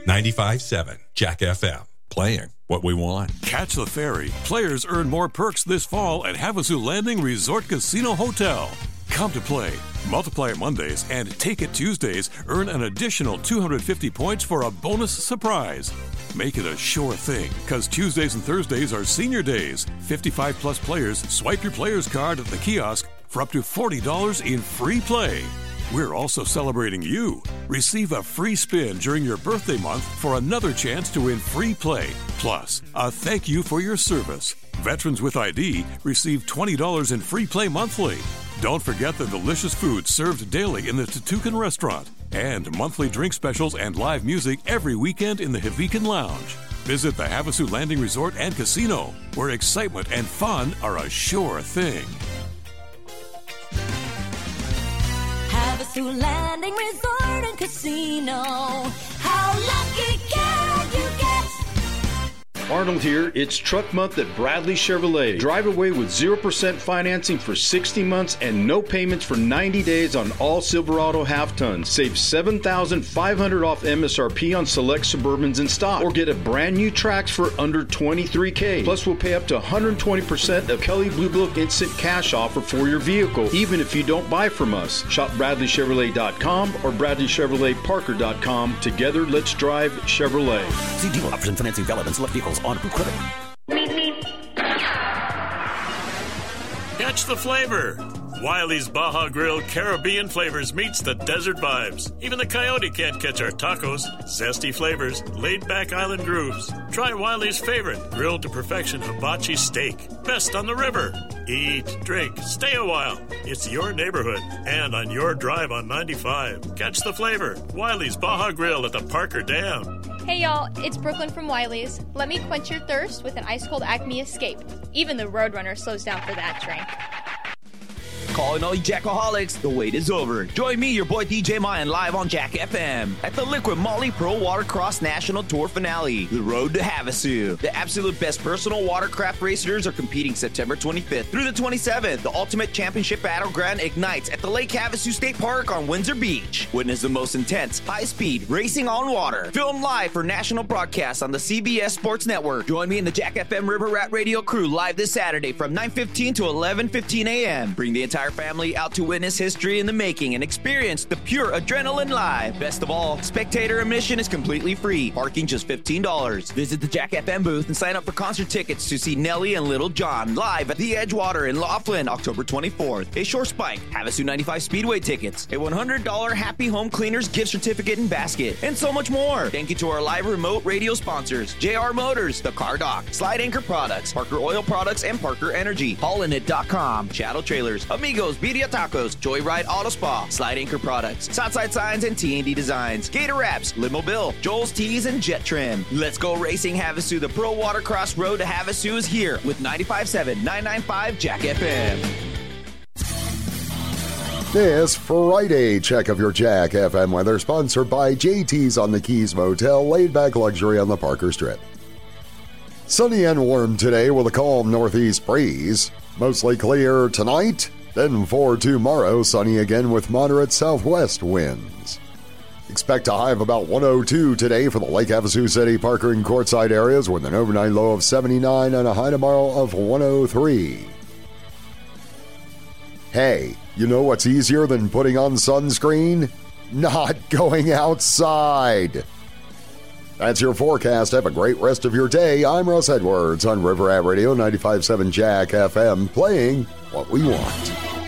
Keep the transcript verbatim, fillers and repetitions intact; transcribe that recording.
ninety-five point seven Jack F M. Playing what we want. Catch the ferry. Players earn more perks this fall at Havasu Landing Resort Casino Hotel. Come to play. Multiplier Mondays and Take It Tuesdays earn an additional two hundred fifty points for a bonus surprise. Make it a sure thing, because Tuesdays and Thursdays are senior days. fifty-five plus players swipe your player's card at the kiosk for up to forty dollars in free play. We're also celebrating you. Receive a free spin during your birthday month for another chance to win free play. Plus, a thank you for your service. Veterans with I D receive twenty dollars in free play monthly. Don't forget the delicious food served daily in the Tutukan restaurant and monthly drink specials and live music every weekend in the Havikan Lounge. Visit the Havasu Landing Resort and Casino, where excitement and fun are a sure thing. Havasu Landing Resort and Casino. How lucky can you get? Arnold here. It's Truck Month at Bradley Chevrolet. Drive away with zero percent financing for sixty months and no payments for ninety days on all Silverado half-tons. Save seven thousand five hundred dollars off M S R P on select Suburbans in stock. Or get a brand new Trax for under twenty-three thousand dollars. Plus, we'll pay up to one hundred twenty percent of Kelly Blue Book instant cash offer for your vehicle, even if you don't buy from us. Shop Bradley Chevrolet dot com or Bradley Chevrolet Parker dot com. Together, let's drive Chevrolet. See dealer option financing valid on select vehicles on approved credit. Catch the flavor. Wiley's Baja Grill Caribbean flavors meets the desert vibes. Even the coyote can't catch our tacos. Zesty flavors, laid-back island grooves. Try Wiley's favorite, grilled to perfection hibachi steak. Best on the river. Eat, drink, stay a while. It's your neighborhood and on your drive on ninety-five. Catch the flavor. Wiley's Baja Grill at the Parker Dam. Hey y'all, it's Brooklyn from Wiley's. Let me quench your thirst with an ice-cold Acme Escape. Even the Roadrunner slows down for that drink. Calling all you Jackaholics, the wait is over. Join me, your boy D J Mayan, live on Jack F M at the Liquid Molly Pro Watercross National Tour Finale, The Road to Havasu. The absolute best personal watercraft racers are competing September twenty-fifth through the twenty-seventh. The Ultimate Championship Battleground ignites at the Lake Havasu State Park on Windsor Beach. Witness the most intense, high-speed racing on water. Filmed live for national broadcast on the C B S Sports Network. Join me and the Jack F M River Rat Radio crew live this Saturday from nine fifteen to eleven fifteen a.m. Bring the entire family out to witness history in the making and experience the pure adrenaline live. Best of all, spectator admission is completely free. Parking just fifteen dollars. Visit the Jack F M booth and sign up for concert tickets to see Nelly and Little John live at the Edgewater in Laughlin, October twenty-fourth. A Shore Spike, Havasu ninety-five Speedway tickets, a one hundred dollars Happy Home Cleaners gift certificate and basket, and so much more. Thank you to our live remote radio sponsors, J R Motors, The Car Dock, Slide Anchor Products, Parker Oil Products, and Parker Energy, Haulin It dot com, Shadow Trailers, Amigos, Birria Tacos, Joyride Auto Spa, Slide Anchor Products, Southside Signs and T and D Designs, Gator Wraps, Limo Bill, Joel's Tees, and Jet Trim. Let's go racing Havasu. The Pro Watercross Road to Havasu is here with ninety-five point seven, nine ninety-five Jack F M. This Friday check of your Jack F M weather sponsored by J T's on the Keys Motel, laid back luxury on the Parker Strip. Sunny and warm today with a calm northeast breeze. Mostly clear tonight. Then for tomorrow, sunny again with moderate southwest winds. Expect a high of about one oh two today for the Lake Havasu City, Parker, and Quartzsite areas with an overnight low of seventy-nine and a high tomorrow of one oh three. Hey, you know what's easier than putting on sunscreen? Not going outside. That's your forecast. Have a great rest of your day. I'm Russ Edwards on River Rat Radio ninety-five point seven Jack F M, playing what we want.